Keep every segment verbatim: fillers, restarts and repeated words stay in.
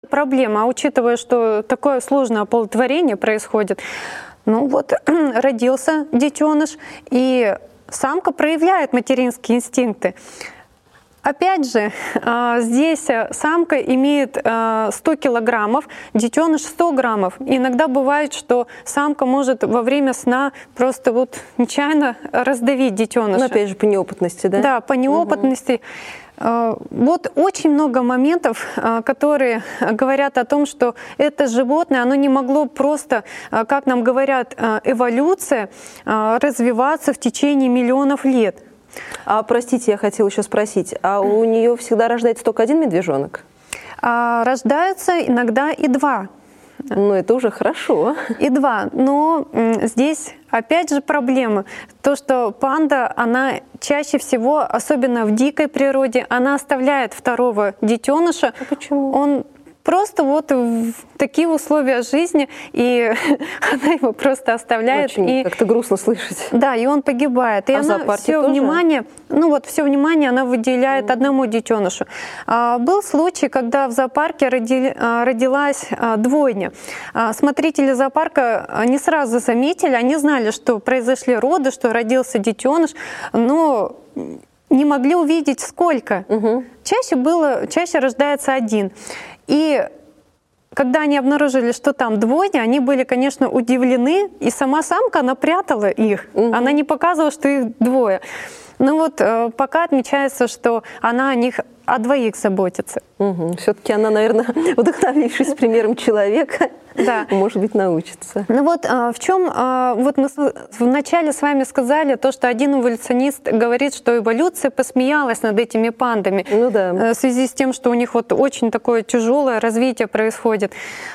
проблема, а учитывая, что такое сложное оплодотворение происходит, ну вот родился детеныш, и самка проявляет материнские инстинкты. Опять же, здесь самка имеет сто килограммов, детеныш сто граммов. Иногда бывает, что самка может во время сна просто вот нечаянно раздавить детеныша. Ну, опять же, по неопытности, да? Да, по неопытности. Угу. Вот очень много моментов, которые говорят о том, что это животное, оно не могло просто, как нам говорят, эволюция, развиваться в течение миллионов лет. А, простите, я хотела еще спросить, а у нее всегда рождается только один медвежонок? А, рождаются иногда и два. Ну, это уже хорошо. И два. Но здесь опять же проблема. То, что панда, она чаще всего, особенно в дикой природе, она оставляет второго детеныша. А почему? Он просто вот в такие условия жизни, и она его просто оставляет. Очень и как-то грустно слышать. Да, и он погибает. И а она все внимание, ну вот все внимание она выделяет mm. одному детенышу. А, был случай, когда в зоопарке роди, а, родилась а, двойня. А, смотрители зоопарка не сразу заметили, они знали, что произошли роды, что родился детеныш, но не могли увидеть сколько. Угу. Чаще было, чаще рождается один. И когда они обнаружили, что там двойня, они были, конечно, удивлены, и сама самка, она прятала их, угу. она не показывала, что их двое. Но вот пока отмечается, что она о них, о двоих заботится. Угу. Все-таки она, наверное, вдохновившись примером человека, да. может быть, научится. Ну вот в чем, вот мы вначале с вами сказали то, что один эволюционист говорит, что эволюция посмеялась над этими пандами, ну да. в связи с тем, что у них вот очень такое тяжелое развитие происходит.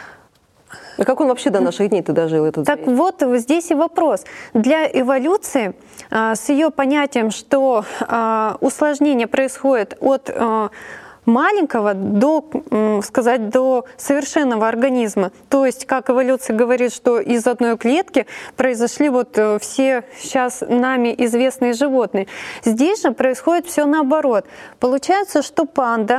А как он вообще до наших дней-то дожил, этот Так зверь? вот, здесь и вопрос. Для эволюции с ее понятием, что усложнение происходит от маленького до, сказать, до совершенного организма. То есть, как эволюция говорит, что из одной клетки произошли вот все сейчас нами известные животные. Здесь же происходит все наоборот. Получается, что панда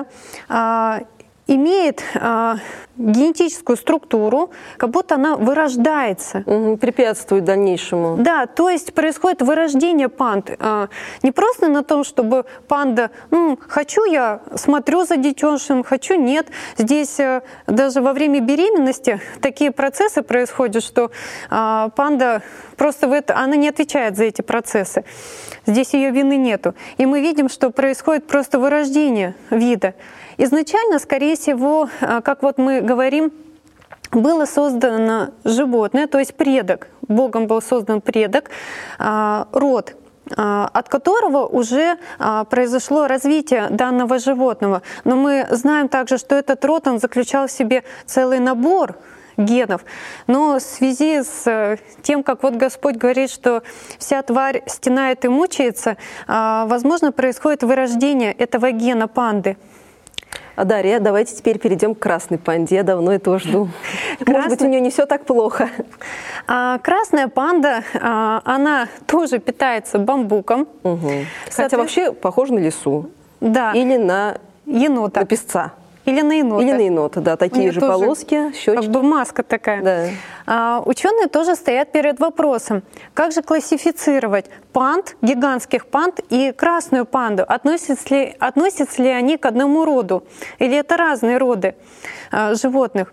имеет э, генетическую структуру, как будто она вырождается. Угу, препятствует дальнейшему. Да, то есть происходит вырождение панд. Э, не просто на том, чтобы панда, ну, хочу я, смотрю за детенышем, хочу нет. Здесь э, даже во время беременности такие процессы происходят, что э, панда просто в это, она не отвечает за эти процессы. Здесь ее вины нету. И мы видим, что происходит просто вырождение вида. Изначально, скорее всего, как вот мы говорим, было создано животное, то есть предок, Богом был создан предок, род, от которого уже произошло развитие данного животного. Но мы знаем также, что этот род, он заключал в себе целый набор генов. Но в связи с тем, как вот Господь говорит, что вся тварь стенает и мучается, возможно, происходит вырождение этого гена панды. А Дарья, давайте теперь перейдем к красной панде. Я давно этого жду. Красный... Может быть, у нее не все так плохо. А, красная панда, а, она тоже питается бамбуком. Угу. Хотя Соответ... вообще похожа на лису. Да. Или на енота. На песца. Или на енота. Или на енота, да, такие же полоски, щечки. Как бы маска такая. Да. А, ученые тоже стоят перед вопросом, как же классифицировать панд, гигантских панд и красную панду? Относятся ли, относятся ли они к одному роду? Или это разные роды а, животных?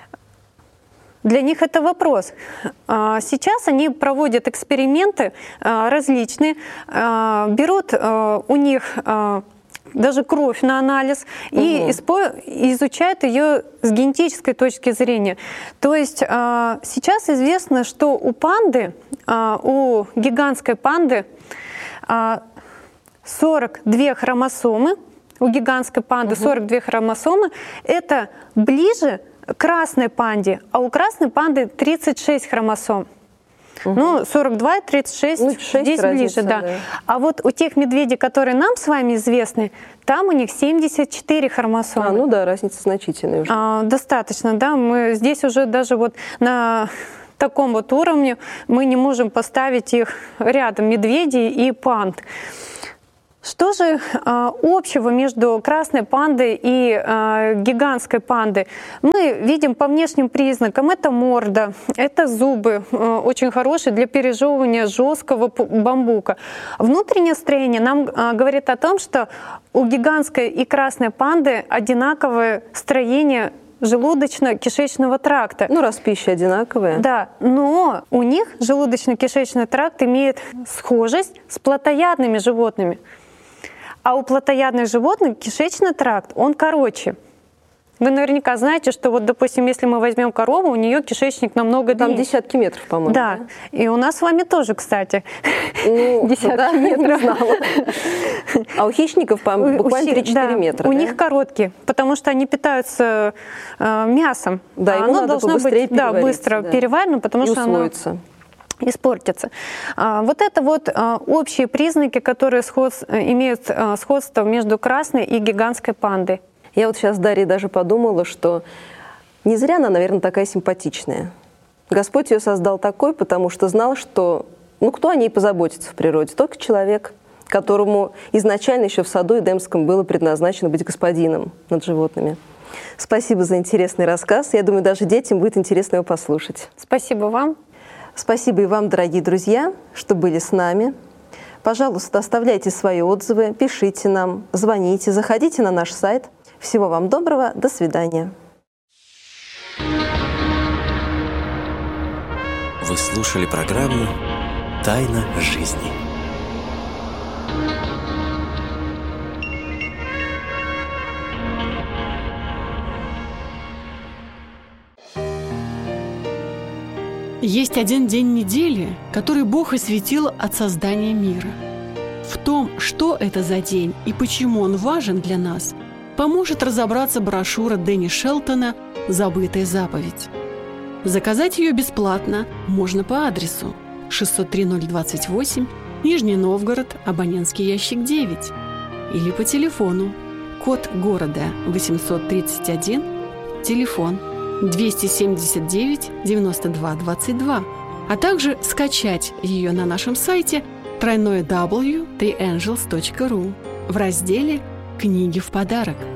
Для них это вопрос. Сейчас они проводят эксперименты различные, берут у них даже кровь на анализ, угу. и изучают ее с генетической точки зрения. То есть сейчас известно, что у панды, у гигантской панды сорок две хромосомы, у гигантской панды угу. сорок две хромосомы, это ближе к красной панде, а у красной панды тридцать шесть хромосом. Угу. Ну, сорок два и тридцать шесть, ну, здесь разница, ближе, да. да. А вот у тех медведей, которые нам с вами известны, там у них семьдесят четыре хромосомы. А, ну да, разница значительная уже. А, достаточно, да. Мы здесь уже даже вот на таком вот уровне мы не можем поставить их рядом, медведей и панд. Что же э, общего между красной пандой и э, гигантской пандой? Мы видим по внешним признакам: это морда, это зубы, э, очень хорошие для пережевывания жесткого бамбука. Внутреннее строение нам э, говорит о том, что у гигантской и красной панды одинаковое строение желудочно-кишечного тракта. Ну, раз пища одинаковая. Да, но у них желудочно-кишечный тракт имеет схожесть с плотоядными животными. А у плотоядных животных кишечный тракт, он короче. Вы наверняка знаете, что вот, допустим, если мы возьмем корову, у нее кишечник намного длиннее. Там десятки метров, по-моему. Да. да, и у нас с вами тоже, кстати, ну, десятки да, метров. А у хищников буквально три-четыре да, метра. У да? них короткие, потому что они питаются э, мясом. Да, а ему оно надо должно быть да, быстро да. переварено, потому и что усвоится. Оно испортится. Вот это вот общие признаки, которые сход... имеют сходство между красной и гигантской пандой. Я вот сейчас, Дарья, даже подумала, что не зря она, наверное, такая симпатичная. Господь ее создал такой, потому что знал, что ну кто о ней позаботится в природе? Только человек, которому изначально еще в саду Эдемском было предназначено быть господином над животными. Спасибо за интересный рассказ. Я думаю, даже детям будет интересно его послушать. Спасибо вам. Спасибо и вам, дорогие друзья, что были с нами. Пожалуйста, оставляйте свои отзывы, пишите нам, звоните, заходите на наш сайт. Всего вам доброго, до свидания. Вы слушали программу «Тайна жизни». Есть один день недели, который Бог осветил от создания мира. В том, что это за день и почему он важен для нас, поможет разобраться брошюра Дэнни Шелтона «Забытая заповедь». Заказать ее бесплатно можно по адресу шестьсот три ноль двадцать восемь, Нижний Новгород, абонентский ящик девять, или по телефону, код города восемьсот тридцать один, телефон двести семьдесят девять девяносто два двадцать два, а также скачать ее на нашем сайте дабл ю дабл ю дабл ю точка три ангелс точка ру в разделе «Книги в подарок».